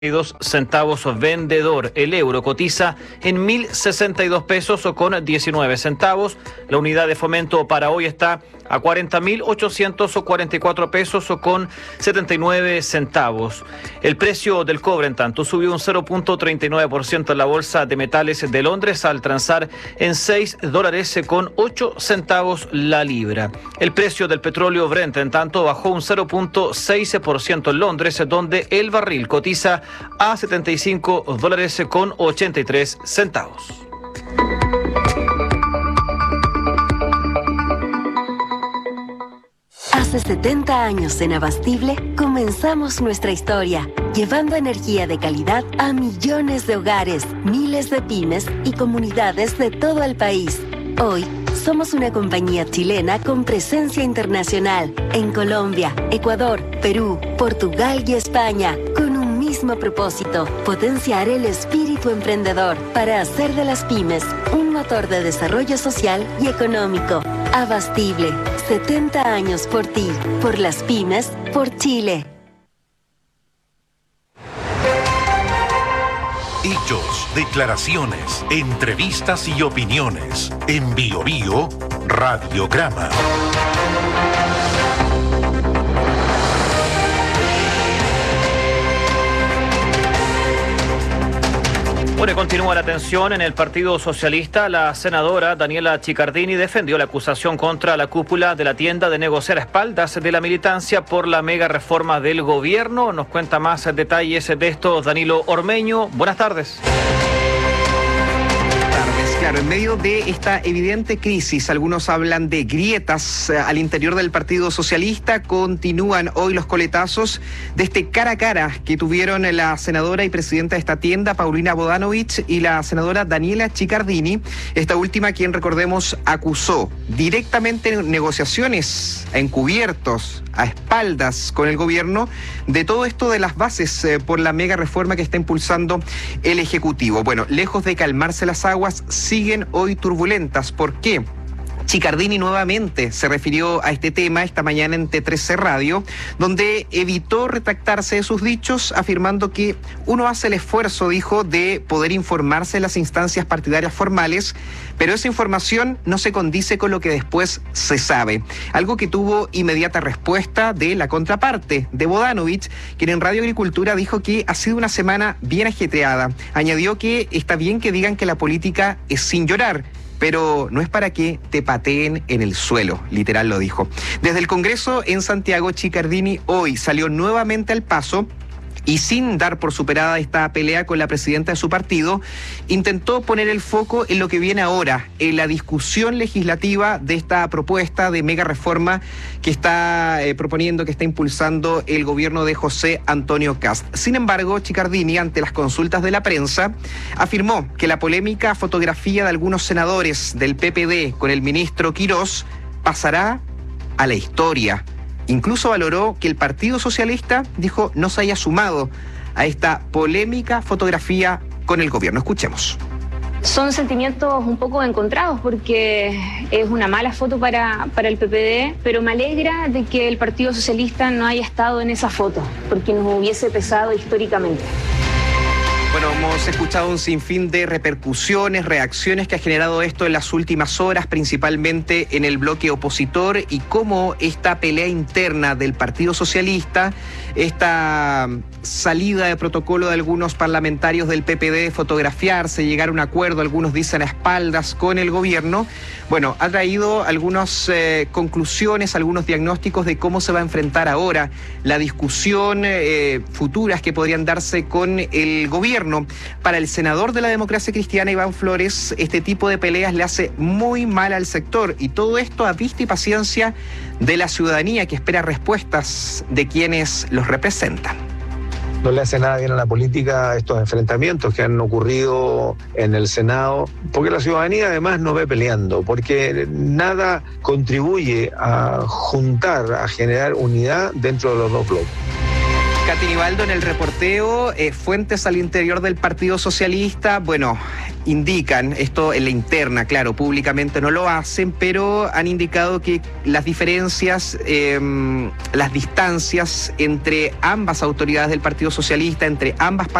centavos vendedor. El euro cotiza en 1.062 pesos con 19 centavos. La unidad de fomento para hoy está a 40.844 pesos con 79 centavos. El precio del cobre, en tanto, subió un 0.39% en la bolsa de metales de Londres al transar en $6 con 8 centavos la libra. El precio del petróleo Brent, en tanto, bajó un 0.6% en Londres, donde el barril cotiza a $75 con 83 centavos. Hace 70 años en Abastible comenzamos nuestra historia, llevando energía de calidad a millones de hogares, miles de pymes y comunidades de todo el país. Hoy somos una compañía chilena con presencia internacional en Colombia, Ecuador, Perú, Portugal y España, con un mismo propósito: potenciar el espíritu emprendedor para hacer de las pymes un motor de desarrollo social y económico. Abastible, 70 años por ti, por las pymes, por Chile. Hechos, declaraciones, entrevistas y opiniones. En Bio Bio Radiograma. Bueno, continúa la tensión en el Partido Socialista. La senadora Daniela Chiccardini defendió la acusación contra la cúpula de la tienda de negociar a espaldas de la militancia por la mega reforma del gobierno. Nos cuenta más detalles de esto Danilo Ormeño. Buenas tardes. Claro, en medio de esta evidente crisis, algunos hablan de grietas al interior del Partido Socialista. Continúan hoy los coletazos de este cara a cara que tuvieron la senadora y presidenta de esta tienda, Paulina Bodanovich, y la senadora Daniela Chiccardini. Esta última, quien, recordemos, acusó directamente negociaciones encubiertos, a espaldas con el gobierno, de todo esto de las bases por la mega reforma que está impulsando el Ejecutivo. Bueno, lejos de calmarse las aguas, siguen hoy turbulentas. ¿Por qué? Chiccardini nuevamente se refirió a este tema esta mañana en T13 Radio, donde evitó retractarse de sus dichos, afirmando que uno hace el esfuerzo, dijo, de poder informarse en las instancias partidarias formales, pero esa información no se condice con lo que después se sabe. Algo que tuvo inmediata respuesta de la contraparte, de Bodanovich, quien en Radio Agricultura dijo que ha sido una semana bien ajetreada. Añadió que está bien que digan que la política es sin llorar, pero no es para que te pateen en el suelo, literal lo dijo. Desde el Congreso en Santiago, Chiccardini hoy salió nuevamente al paso y, sin dar por superada esta pelea con la presidenta de su partido, intentó poner el foco en lo que viene ahora, en la discusión legislativa de esta propuesta de mega reforma que está proponiendo, que está impulsando el gobierno de José Antonio Kast. Sin embargo, Chiccardini, ante las consultas de la prensa, afirmó que la polémica fotografía de algunos senadores del PPD con el ministro Quirós pasará a la historia. Incluso valoró que el Partido Socialista, dijo, no se haya sumado a esta polémica fotografía con el gobierno. Escuchemos. Son sentimientos un poco encontrados porque es una mala foto para el PPD, pero me alegra de que el Partido Socialista no haya estado en esa foto, porque nos hubiese pesado históricamente. Bueno, hemos escuchado un sinfín de repercusiones, reacciones que ha generado esto en las últimas horas, principalmente en el bloque opositor, y cómo esta pelea interna del Partido Socialista, esta salida de protocolo de algunos parlamentarios del PPD de fotografiarse, llegar a un acuerdo, algunos dicen a espaldas con el gobierno, bueno, ha traído algunas conclusiones, algunos diagnósticos de cómo se va a enfrentar ahora la discusión futuras que podrían darse con el gobierno. Para el senador de la Democracia Cristiana, Iván Flores, este tipo de peleas le hace muy mal al sector, y todo esto a vista y paciencia de la ciudadanía, que espera respuestas de quienes los representan. No le hace nada bien a la política estos enfrentamientos que han ocurrido en el Senado, porque la ciudadanía además no ve peleando, porque nada contribuye a juntar, a generar unidad dentro de los dos bloques. Katy Nivaldo, en el reporteo, fuentes al interior del Partido Socialista, bueno, indican, esto en la interna, claro, públicamente no lo hacen, pero han indicado que las diferencias, las distancias entre ambas autoridades del Partido Socialista, entre ambas